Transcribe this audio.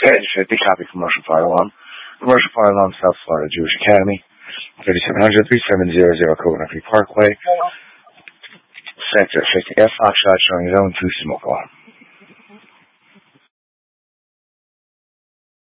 50 copy commercial fire alarm. Commercial fire alarm, South Florida Jewish Academy, 3700-3700 Coconut Creek Parkway, Sector 50F, Foxtrot showing zone 2 smoke alarm.